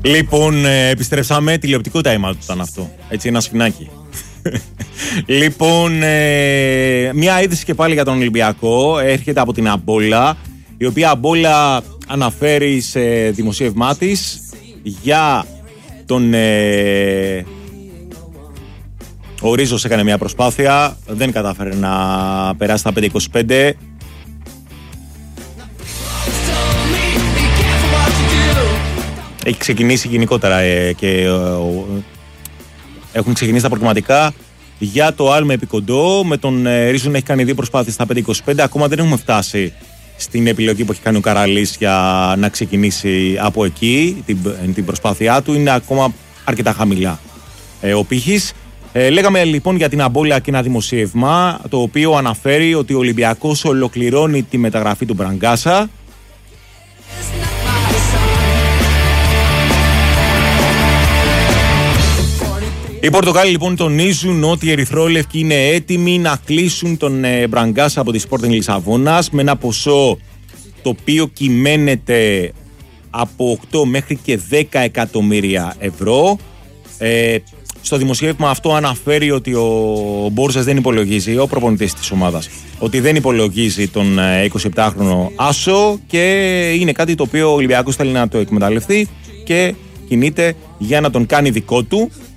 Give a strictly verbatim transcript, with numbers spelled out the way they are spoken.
Λοιπόν, ε, επιστρέψαμε. Τηλεοπτικό time out ήταν αυτό. Έτσι, ένα σφινάκι. Λοιπόν, ε, μια είδηση και πάλι για τον Ολυμπιακό. Έρχεται από την Αμπόλα, η οποία Αμπόλα αναφέρει σε δημοσίευμά της για τον... Ε, ο Ρίζος έκανε μια προσπάθεια, δεν κατάφερε να περάσει τα πέντε είκοσι πέντε. Έχει ξεκινήσει γενικότερα ε, και ε, ε, έχουν ξεκινήσει τα προγραμματικά για το άλμα επικοντό. Με τον ε, Ρίζο να έχει κάνει δύο προσπάθειες στα πέντε είκοσι πέντε. Ακόμα δεν έχουμε φτάσει στην επιλογή που έχει κάνει ο Καραλής για να ξεκινήσει από εκεί την, την προσπάθειά του. Είναι ακόμα αρκετά χαμηλά ε, ο πύχης. Ε, λέγαμε λοιπόν για την Αμπόλα και ένα δημοσίευμα το οποίο αναφέρει ότι ο Ολυμπιακός ολοκληρώνει τη μεταγραφή του Μπραγκάσα. Οι Πορτογάλοι λοιπόν τονίζουν ότι οι ερυθρόλευκοι είναι έτοιμοι να κλείσουν τον ε, Μπραγκάσα από τη Sporting Λισαβόνας με ένα ποσό το οποίο κυμαίνεται από οκτώ μέχρι και δέκα εκατομμύρια ευρώ. Ε, στο δημοσίευμα αυτό αναφέρει ότι ο Μπόρζας δεν υπολογίζει, ο προπονητής της ομάδας, ότι δεν υπολογίζει τον εικοσιεπτάχρονο Άσο και είναι κάτι το οποίο ο Ολυμπιακός θέλει να το εκμεταλλευτεί και κινείται για να τον κάνει δικό του.